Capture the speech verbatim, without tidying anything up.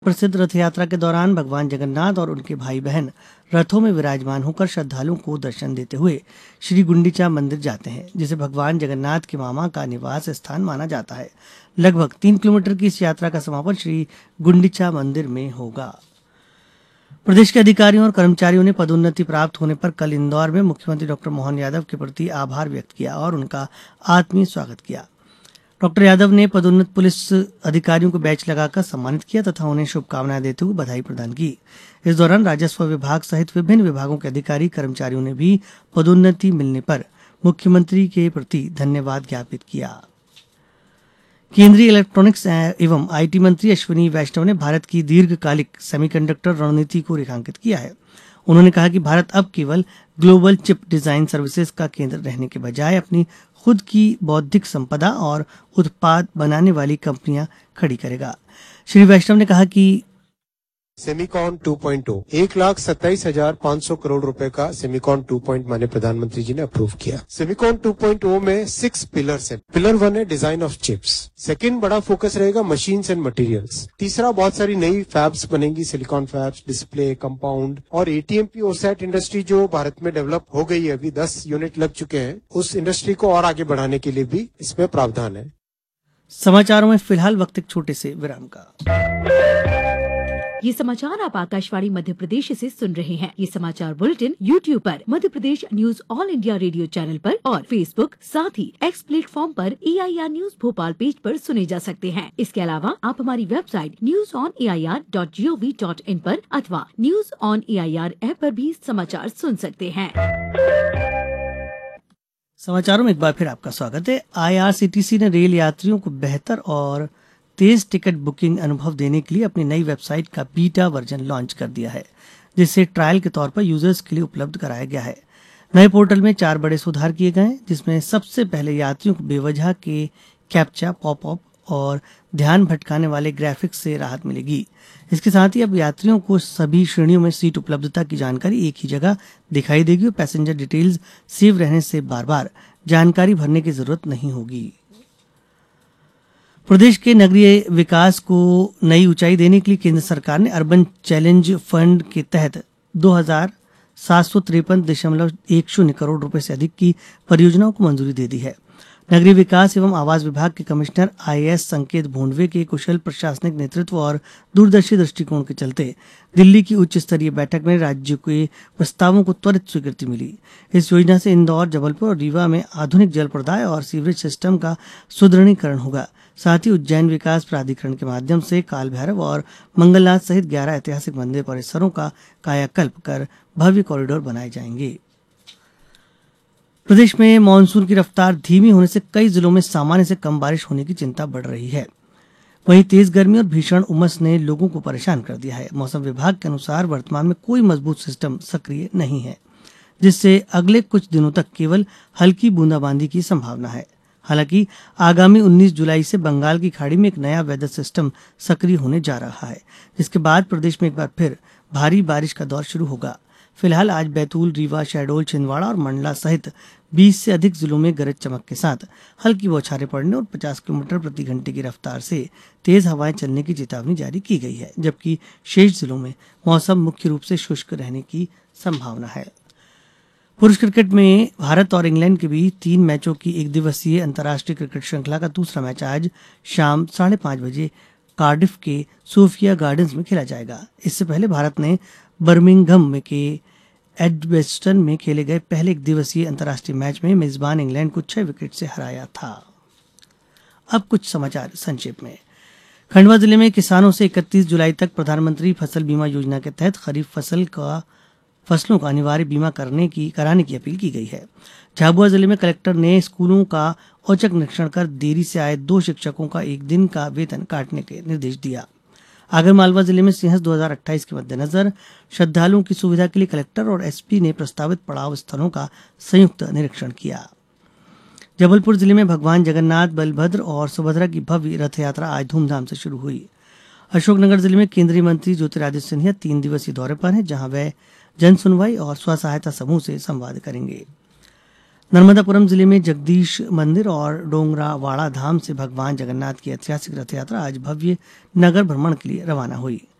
प्रसिद्ध रथ यात्रा के दौरान भगवान जगन्नाथ और उनके भाई बहन रथों में विराजमान होकर श्रद्धालुओं को दर्शन देते हुए श्री गुंडीचा मंदिर जाते हैं, जिसे भगवान जगन्नाथ के मामा का निवास स्थान माना जाता है। लगभग तीन किलोमीटर की इस यात्रा का समापन श्री गुंडीचा मंदिर में होगा। प्रदेश के अधिकारियों और कर्मचारियों ने पदोन्नति प्राप्त होने पर कल इंदौर में मुख्यमंत्री डॉक्टर मोहन यादव के प्रति आभार व्यक्त किया और उनका आत्मीय स्वागत किया। डॉक्टर यादव ने पदोन्नत पुलिस अधिकारियों को बैच लगाकर सम्मानित किया तथा उन्हें शुभकामनाएं देते हुए बधाई प्रदान की। इस दौरान राजस्व विभाग सहित विभिन्न विभागों के अधिकारी कर्मचारियों ने भी पदोन्नति मिलने पर मुख्यमंत्री के प्रति धन्यवाद ज्ञापित किया। केंद्रीय इलेक्ट्रॉनिक्स एवं आईटी मंत्री अश्विनी वैष्णव ने भारत की दीर्घकालिक सेमीकंडक्टर रणनीति को रेखांकित किया है। उन्होंने कहा कि भारत अब केवल ग्लोबल चिप डिजाइन सर्विसेज का केंद्र रहने के बजाय अपनी खुद की बौद्धिक संपदा और उत्पाद बनाने वाली कंपनियां खड़ी करेगा। श्री वैष्णव ने कहा कि सेमिकॉन टू पॉइंट ओ एक लाख सत्ताईस हजार पाँच सौ करोड़ रुपए का सेमिकॉन टू पॉइंट माने प्रधानमंत्री जी ने अप्रूव किया। सेमिकॉन टू पॉइंट ओ में सिक्स पिलर्स हैं। पिलर वन है डिजाइन ऑफ चिप्स, सेकंड बड़ा फोकस रहेगा मशीन्स एंड मटेरियल्स, तीसरा बहुत सारी नई फैब्स बनेंगी, सिलिकॉन फैब्स, डिस्प्ले, कंपाउंड और एटीएमपी ओसैट इंडस्ट्री जो भारत में डेवलप हो गई है, अभी दस यूनिट लग चुके हैं, उस इंडस्ट्री को और आगे बढ़ाने के लिए भी इसमें प्रावधान है। समाचारों में फिलहाल वक्त एक छोटे से विराम का। ये समाचार आप आकाशवाणी मध्य प्रदेश से सुन रहे हैं। ये समाचार बुलेटिन यूट्यूब पर Madhya Pradesh news all India radio channel पर और फेसबुक साथ ही एक्स प्लेटफॉर्म पर ए I R news Bhopal page पर सुने जा सकते हैं। इसके अलावा आप हमारी website news on A I R dot G O V dot in पर अथवा news on A I R app पर भी समाचार सुन सकते हैं। समाचारों में एक बार फिर आपका स्वागत है। I R C T C ने रेल यात्रियों को बेहतर और तेज टिकट बुकिंग अनुभव देने के लिए अपनी नई वेबसाइट का बीटा वर्जन लॉन्च कर दिया है, जिसे ट्रायल के तौर पर यूजर्स के लिए उपलब्ध कराया गया है। नए पोर्टल में चार बड़े सुधार किए गए हैं, जिसमें सबसे पहले यात्रियों को बेवजह के कैप्चा, पॉपअप और ध्यान भटकाने वाले ग्राफिक्स से राहत मिलेगी। इसके साथ ही अब यात्रियों को सभी श्रेणियों में सीट उपलब्धता की जानकारी एक ही जगह दिखाई देगी और पैसेंजर डिटेल्स सेव रहने से बार बार जानकारी भरने की जरूरत नहीं होगी। प्रदेश के नगरीय विकास को नई ऊंचाई देने के लिए केंद्र सरकार ने अर्बन चैलेंज फंड के तहत दो हजार सात सौ तिरपन दशमलव एक शून्य करोड़ रुपए से अधिक की परियोजनाओं को मंजूरी दे दी है। नगरीय विकास एवं आवास विभाग के कमिश्नर आई ए एस संकेत भोंडवे के कुशल प्रशासनिक नेतृत्व और दूरदर्शी दृष्टिकोण के चलते दिल्ली की उच्च स्तरीय बैठक में राज्य के प्रस्तावों को त्वरित स्वीकृति मिली। इस योजना से इंदौर, जबलपुर और रीवा में आधुनिक जल प्रदाय और सीवरेज सिस्टम का सुदृढ़ीकरण होगा। साथ ही उज्जैन विकास प्राधिकरण के माध्यम से काल भैरव और मंगलनाथ सहित ग्यारह ऐतिहासिक मंदिर परिसरों का कायाकल्प कर भव्य कॉरिडोर बनाए जाएंगे। प्रदेश में मानसून की रफ्तार धीमी होने से कई जिलों में सामान्य से कम बारिश होने की चिंता बढ़ रही है। वहीं तेज गर्मी और भीषण उमस ने लोगों को परेशान कर दिया है। मौसम विभाग के अनुसार वर्तमान में कोई मजबूत सिस्टम सक्रिय नहीं है, जिससे अगले कुछ दिनों तक केवल हल्की बूंदाबांदी की संभावना है। हालांकि आगामी उन्नीस जुलाई से बंगाल की खाड़ी में एक नया वेदर सिस्टम सक्रिय होने जा रहा है, जिसके बाद प्रदेश में एक बार फिर भारी बारिश का दौर शुरू होगा। फिलहाल आज बैतूल, रीवा, शहडोल, छिंदवाड़ा और मंडला सहित बीस से अधिक जिलों में गरज चमक के साथ हल्की बौछारें पड़ने और पचास किलोमीटर प्रति घंटे की रफ्तार से तेज हवाएं चलने की चेतावनी जारी की गई है, जबकि शेष जिलों में मौसम मुख्य रूप से शुष्क रहने की संभावना है। पुरुष क्रिकेट में भारत और इंग्लैंड के बीच तीन मैचों की एक दिवसीय अंतर्राष्ट्रीय क्रिकेट श्रृंखला का दूसरा मैच आज शाम साढ़े पांच बजे कार्डिफ के सोफिया गार्डन्स में खेला जाएगा। इससे पहले भारत ने बर्मिंघम के एडजबेस्टन में खेले गए पहले एक दिवसीय अंतर्राष्ट्रीय मैच में मेजबान इंग्लैंड को छह विकेट से हराया था। अब कुछ समाचार संक्षेप में। खंडवा जिले में किसानों से इकतीस जुलाई तक प्रधानमंत्री फसल बीमा योजना के तहत खरीफ फसल का फसलों का अनिवार्य बीमा करने की कराने की अपील की गई है। झाबुआ जिले में कलेक्टर ने स्कूलों का औचक निरीक्षण कर देरी से आए दो शिक्षकों का एक दिन का वेतन काटने के निर्देश दिया। आगरमालवा जिले में सिंहस्थ दो हजार अट्ठाईस के मद्देनजर श्रद्धालुओं की सुविधा के लिए कलेक्टर और एस पी ने प्रस्तावित पड़ाव स्थलों का संयुक्त निरीक्षण किया। जबलपुर जिले में भगवान जगन्नाथ, बलभद्र और सुभद्रा की भव्य रथ यात्रा आज धूमधाम से शुरू हुई। अशोकनगर जिले में केंद्रीय मंत्री ज्योतिरादित्य सिंधिया तीन दिवसीय दौरे पर हैं, जहां वे जन सुनवाई और स्व सहायता समूह से संवाद करेंगे। नर्मदापुरम जिले में जगदीश मंदिर और डोंगरावाड़ा धाम से भगवान जगन्नाथ की ऐतिहासिक रथ यात्रा आज भव्य नगर भ्रमण के लिए रवाना हुई।